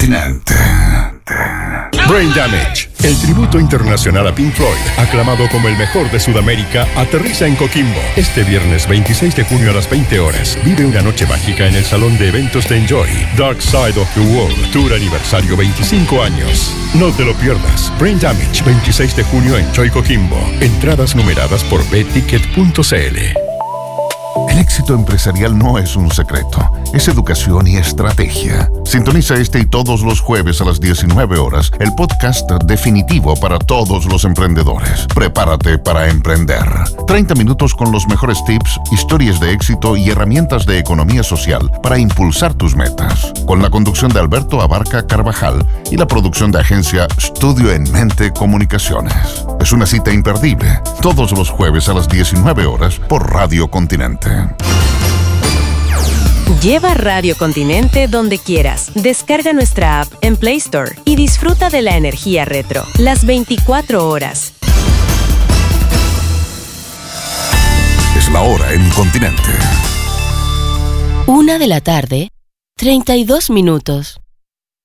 Continente. Brain Damage, el tributo internacional a Pink Floyd, aclamado como el mejor de Sudamérica, aterriza en Coquimbo. Este viernes 26 de junio a las 20 horas. Vive una noche mágica en el salón de eventos de Enjoy. Dark Side of the World, Tour Aniversario 25 años. No te lo pierdas. Brain Damage, 26 de junio en Enjoy Coquimbo. Entradas numeradas por bticket.cl. El éxito empresarial no es un secreto, es educación y estrategia. Sintoniza este y todos los jueves a las 19 horas el podcast definitivo para todos los emprendedores. Prepárate para emprender. 30 minutos con los mejores tips, historias de éxito y herramientas de economía social para impulsar tus metas. Con la conducción de Alberto Abarca Carvajal y la producción de agencia Estudio en Mente Comunicaciones. Es una cita imperdible, todos los jueves a las 19 horas por Radio Continente. Lleva Radio Continente donde quieras. Descarga nuestra app en Play Store y disfruta de la energía retro, las 24 horas. Es la hora en Continente. 1:32 p.m.